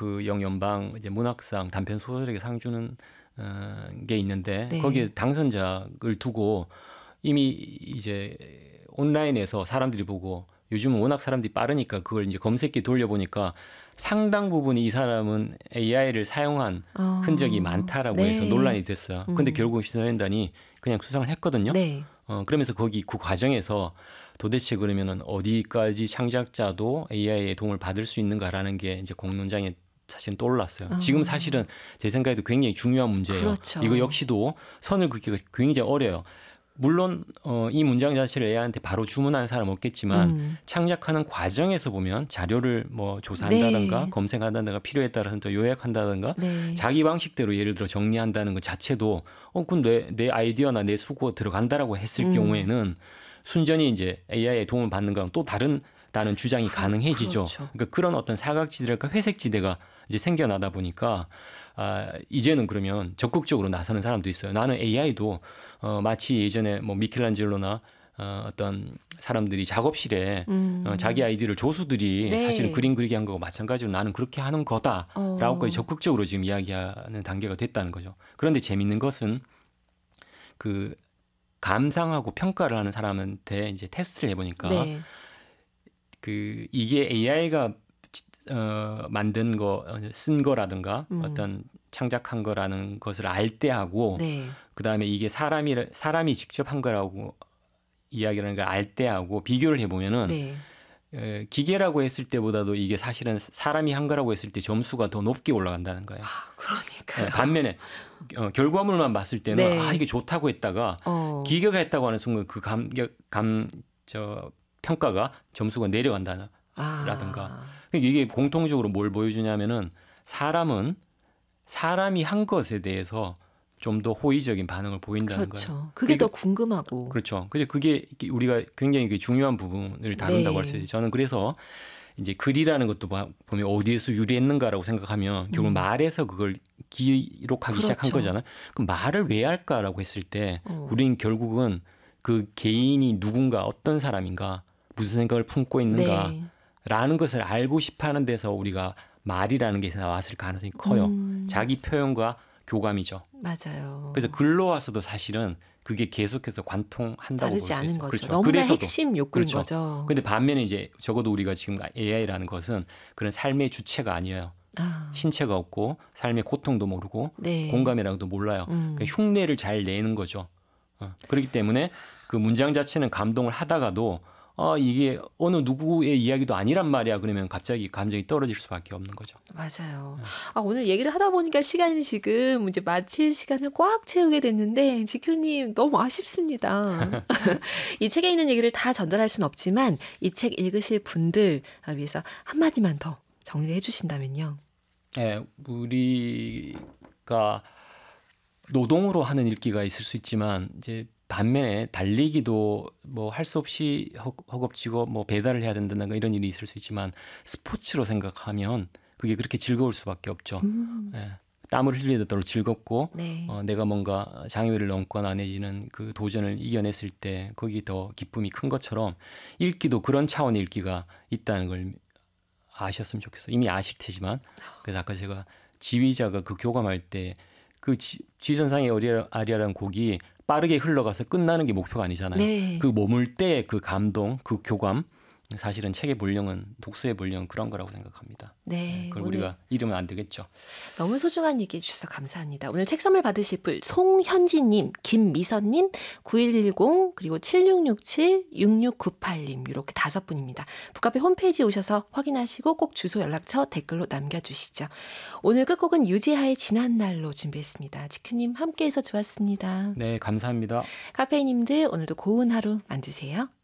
그 영연방 이제 문학상 단편 소설에게 상 주는 게 있는데 네. 거기에 당선작을 두고 이미 이제 온라인에서 사람들이 보고 요즘은 워낙 사람들이 빠르니까 그걸 이제 검색기 돌려보니까 상당 부분이 이 사람은 AI를 사용한 흔적이 많다라고 네. 해서 논란이 됐어요. 근데 결국 시사연단이 그냥 수상을 했거든요. 네. 그러면서 거기 그 과정에서 도대체 그러면은 어디까지 창작자도 AI의 도움을 받을 수 있는가라는 게 이제 공론장에 사실은 떠올랐어요. 지금 사실은 제 생각에도 굉장히 중요한 문제예요. 그렇죠. 이거 역시도 선을 긋기가 굉장히 어려요. 물론 이 문장 자체를 AI한테 바로 주문하는 사람 없겠지만 창작하는 과정에서 보면 자료를 뭐 조사한다든가 네. 검색한다든가 필요에 따라서 또 요약한다든가 네. 자기 방식대로 예를 들어 정리한다는 것 자체도 그럼 내 아이디어나 내 수고 들어간다라고 했을 경우에는 순전히 이제 AI의 도움을 받는 거랑 또 다른 주장이 가능해지죠. 그렇죠. 그러니까 그런 어떤 사각지대랄까 회색지대가 이제 생겨나다 보니까 이제는 그러면 적극적으로 나서는 사람도 있어요. 나는 AI도 마치 예전에 뭐 미켈란젤로나 어떤 사람들이 작업실에 자기 아이디를 조수들이 네. 사실은 그림 그리게 한 거고 마찬가지로 나는 그렇게 하는 거다라고까지 적극적으로 지금 이야기하는 단계가 됐다는 거죠. 그런데 재밌는 것은 그 감상하고 평가를 하는 사람한테 이제 테스트를 해보니까 네. 그 이게 AI가 만든 거, 쓴 거라든가 어떤 창작한 거라는 것을 알 때하고 네. 그다음에 이게 사람이 직접 한 거라고 이야기하는 걸 알 때하고 비교를 해보면은 네. 기계라고 했을 때보다도 이게 사실은 사람이 한 거라고 했을 때 점수가 더 높게 올라간다는 거예요. 그러니까요. 반면에 결과물만 봤을 때는 네. 이게 좋다고 했다가 기계가 했다고 하는 순간 그 평가가 점수가 내려간다라든가 이게 공통적으로 뭘 보여주냐면은 사람이 한 것에 대해서 좀 더 호의적인 반응을 보인다는 그렇죠. 거예요. 그게 더 궁금하고. 그렇죠. 그게 우리가 굉장히 중요한 부분을 다룬다고 할 수 있어요. 저는 그래서 이제 글이라는 것도 보면 어디에서 유래했는가라고 생각하면 결국 말에서 그걸 기록하기 그렇죠. 시작한 거잖아요. 그럼 말을 왜 할까라고 했을 때 우리는 결국은 그 개인이 누군가 어떤 사람인가 무슨 생각을 품고 있는가라는 것을 알고 싶어하는 데서 우리가 말이라는 게 나왔을 가능성이 커요. 자기 표현과 교감이죠. 맞아요. 그래서 글로 와서도 사실은 그게 계속해서 관통한다고 볼 수 다르지 않은 있어요. 거죠. 그렇죠. 너무나 그래서도, 핵심 욕구인 그렇죠. 거죠. 근데 반면에 이제 적어도 우리가 지금 AI라는 것은 그런 삶의 주체가 아니에요. 신체가 없고 삶의 고통도 모르고 네. 공감이라고도 몰라요. 그러니까 흉내를 잘 내는 거죠. 그렇기 때문에 그 문장 자체는 감동을 하다가도 이게 어느 누구의 이야기도 아니란 말이야. 그러면 갑자기 감정이 떨어질 수밖에 없는 거죠. 맞아요. 오늘 얘기를 하다 보니까 시간이 지금 이제 마칠 시간을 꽉 채우게 됐는데 지큐님 너무 아쉽습니다. 이 책에 있는 얘기를 다 전달할 수는 없지만 이 책 읽으실 분들 위해서 한마디만 더 정리를 해주신다면요. 네, 우리가 노동으로 하는 읽기가 있을 수 있지만 이제 반면에 달리기도 뭐 할 수 없이 허겁지겁 뭐 배달을 해야 된다든가 이런 일이 있을 수 있지만 스포츠로 생각하면 그게 그렇게 즐거울 수밖에 없죠. 예, 땀을 흘리도록 즐겁고 네. 내가 뭔가 장애물을 넘거나 내지는 그 도전을 이겨냈을 때 거기 더 기쁨이 큰 것처럼 읽기도 그런 차원의 읽기가 있다는 걸 아셨으면 좋겠어요. 이미 아실 테지만 그래서 아까 제가 지휘자가 그 교감할 때 그 지선상의 아리아라는 곡이 빠르게 흘러가서 끝나는 게 목표가 아니잖아요. 네. 그 머물 때 그 감동, 그 교감 사실은 책의 본령은 독서의 본령은 그런 거라고 생각합니다. 네. 그걸 우리가 잃으면 안 되겠죠. 너무 소중한 얘기해 주셔서 감사합니다. 오늘 책 선물 받으실 분 송현지님, 김미선님, 9110 그리고 7667-6698님 이렇게 5분입니다. 북카페 홈페이지 오셔서 확인하시고 꼭 주소 연락처 댓글로 남겨주시죠. 오늘 끝곡은 유재하의 지난 날로 준비했습니다. 지큐님 함께해서 좋았습니다. 네, 감사합니다. 카페인님들 오늘도 고운 하루 만드세요.